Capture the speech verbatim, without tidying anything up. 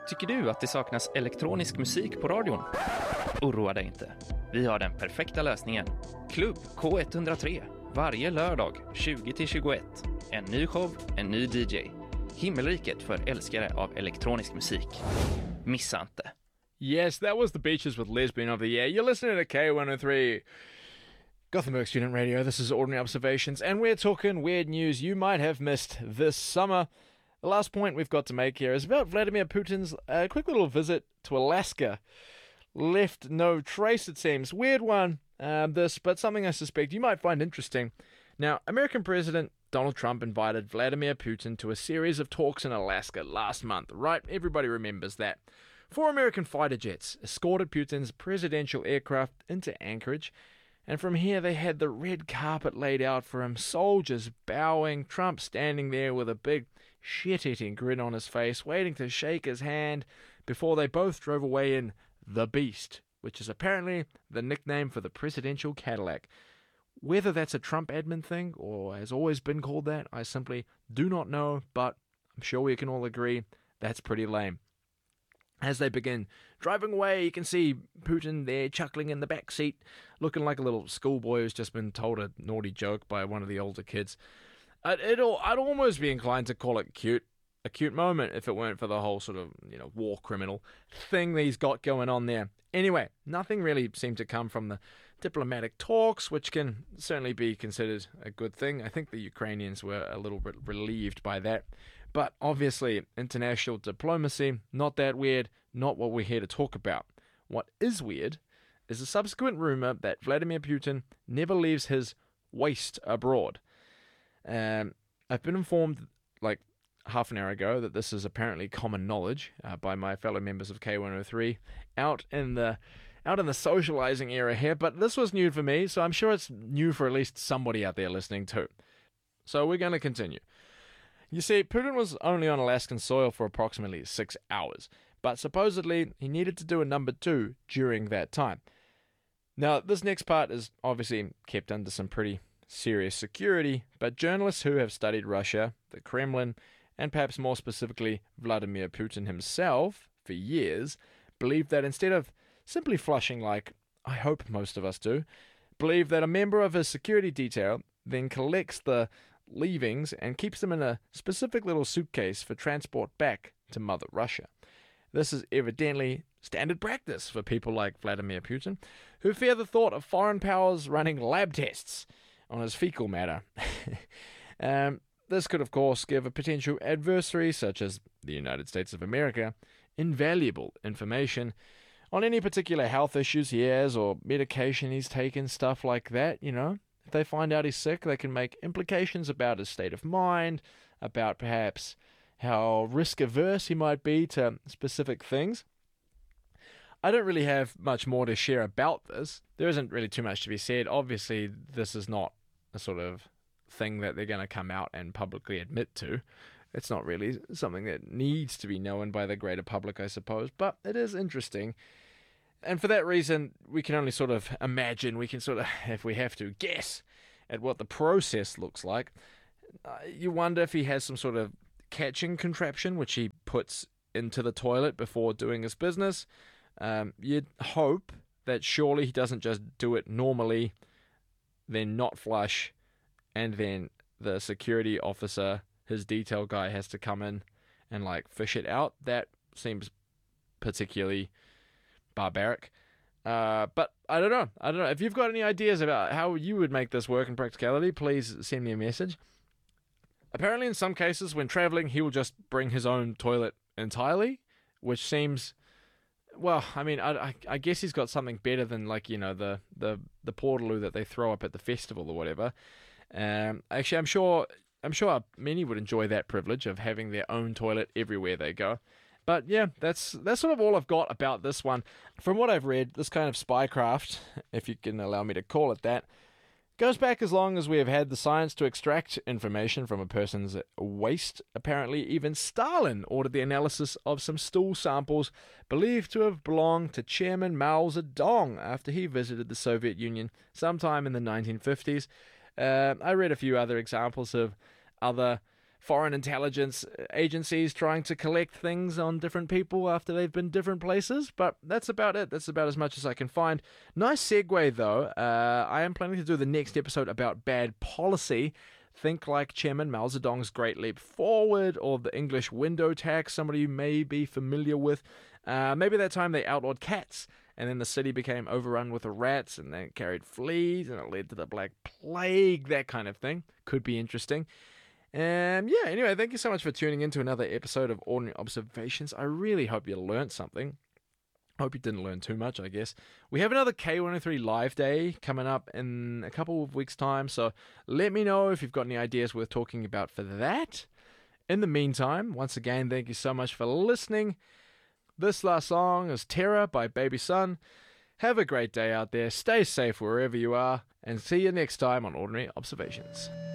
Tycker du att det saknas elektronisk musik på radion? Oroa dig inte. Vi har den perfekta lösningen. Klubb K ett noll tre. Varje lördag tjugo till tjugoett. En ny show, en ny D J. Himmelriket för älskare av elektronisk musik. Missa inte. Yes, that was The Beaches with Lesbian of the Year. You're listening to K one oh three Gothenburg Student Radio. This is Ordinary Observations, and we're talking weird news you might have missed this summer. The last point we've got to make here is about Vladimir Putin's uh, quick little visit to Alaska. Left no trace, it seems. Weird one, um, this, but something I suspect you might find interesting. Now, American President Donald Trump invited Vladimir Putin to a series of talks in Alaska last month, right? Everybody remembers that. Four American fighter jets escorted Putin's presidential aircraft into Anchorage, and from here they had the red carpet laid out for him, soldiers bowing, Trump standing there with a big shit-eating grin on his face, waiting to shake his hand before they both drove away in the Beast, which is apparently the nickname for the presidential Cadillac. Whether that's a Trump admin thing or has always been called that, I simply do not know, but I'm sure we can all agree that's pretty lame. As they begin driving away, you can see Putin there chuckling in the back seat, looking like a little schoolboy who's just been told a naughty joke by one of the older kids. I'd, it'll, I'd almost be inclined to call it cute, a cute moment if it weren't for the whole sort of, you know, war criminal thing that he's got going on there. Anyway, nothing really seemed to come from the diplomatic talks, which can certainly be considered a good thing. I think the Ukrainians were a little bit relieved by that. But obviously, international diplomacy, not that weird, not what we're here to talk about. What is weird is a subsequent rumor that Vladimir Putin never leaves his waist abroad. Um, I've been informed, like, half an hour ago that this is apparently common knowledge uh, by my fellow members of K one oh three out in the out in the socializing era here, but this was new for me, so I'm sure it's new for at least somebody out there listening too. So we're going to continue. You see, Putin was only on Alaskan soil for approximately six hours, but supposedly he needed to do a number two during that time. Now, this next part is obviously kept under some pretty serious security, but journalists who have studied Russia, the Kremlin, and perhaps more specifically Vladimir Putin himself for years, believe that instead of simply flushing like I hope most of us do, believe that a member of his security detail then collects the leavings and keeps them in a specific little suitcase for transport back to Mother Russia. This is evidently standard practice for people like Vladimir Putin, who fear the thought of foreign powers running lab tests on his fecal matter. um, this could, of course, give a potential adversary, such as the United States of America, invaluable information on any particular health issues he has or medication he's taken, stuff like that, you know. If they find out he's sick, they can make implications about his state of mind, about perhaps how risk-averse he might be to specific things. I don't really have much more to share about this. There isn't really too much to be said. Obviously, this is not a sort of thing that they're going to come out and publicly admit to. It's not really something that needs to be known by the greater public, I suppose, but it is interesting. And for that reason, we can only sort of imagine, we can sort of, if we have to, guess at what the process looks like. Uh, you wonder if he has some sort of catching contraption, which he puts into the toilet before doing his business. Um, you'd hope that surely he doesn't just do it normally, then not flush, and then the security officer, his detail guy, has to come in and like fish it out. That seems particularly barbaric. Uh, but I don't know. I don't know. If you've got any ideas about how you would make this work in practicality, please send me a message. Apparently, in some cases, when traveling, he will just bring his own toilet entirely, which seems... Well, I mean, I, I, I guess he's got something better than, like, you know, the, the, the portaloo that they throw up at the festival or whatever. Um, actually, I'm sure I'm sure many would enjoy that privilege of having their own toilet everywhere they go. But yeah, that's that's sort of all I've got about this one. From what I've read, this kind of spycraft, if you can allow me to call it that, goes back as long as we have had the science to extract information from a person's waste. Apparently, even Stalin ordered the analysis of some stool samples believed to have belonged to Chairman Mao Zedong after he visited the Soviet Union sometime in the nineteen fifties. Uh, I read a few other examples of other foreign intelligence agencies trying to collect things on different people after they've been different places. But that's about it. That's about as much as I can find. Nice segue, though. Uh, I am planning to do the next episode about bad policy. Think like Chairman Mao Zedong's Great Leap Forward or the English window tax, somebody you may be familiar with. Uh, maybe that time they outlawed cats, and then the city became overrun with the rats, and then it carried fleas, and it led to the Black Plague, that kind of thing. Could be interesting. Um, yeah, anyway, thank you so much for tuning in to another episode of Ordinary Observations. I really hope you learnt something. Hope you didn't learn too much, I guess. We have another K one oh three Live Day coming up in a couple of weeks' time, so let me know if you've got any ideas worth talking about for that. In the meantime, once again, thank you so much for listening. This last song is Terror by Baby Sun. Have a great day out there, stay safe wherever you are, and see you next time on Ordinary Observations.